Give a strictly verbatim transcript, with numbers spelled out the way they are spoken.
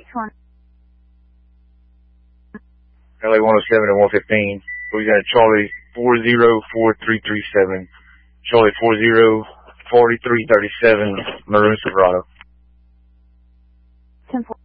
L A one oh seven and one fifteen. We got Charlie four zero four three three seven. Charlie four zero four three three seven. Maroon Silverado. ten four.